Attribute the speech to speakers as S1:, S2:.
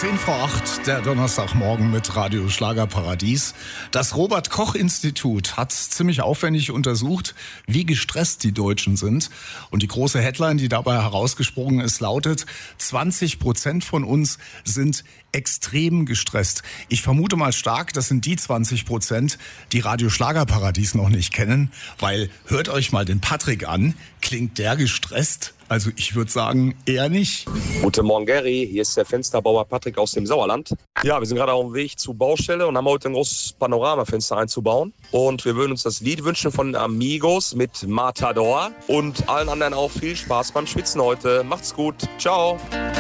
S1: 7:10, der Donnerstagmorgen mit Radio Schlagerparadies. Das Robert-Koch-Institut hat ziemlich aufwendig untersucht, wie gestresst die Deutschen sind. Und die große Headline, die dabei herausgesprungen ist, lautet: 20% von uns sind extrem gestresst. Ich vermute mal stark, das sind die 20%, die Radio Schlagerparadies noch nicht kennen, weil hört euch mal den Patrick an. Klingt der gestresst? Also ich würde sagen, eher nicht.
S2: Guten Morgen, Gary. Hier ist der Fensterbauer Patrick aus dem Sauerland. Ja, wir sind gerade auf dem Weg zur Baustelle und haben heute ein großes Panoramafenster einzubauen. Und wir würden uns das Lied wünschen von Amigos mit Matador. Und allen anderen auch viel Spaß beim Schwitzen heute. Macht's gut. Ciao.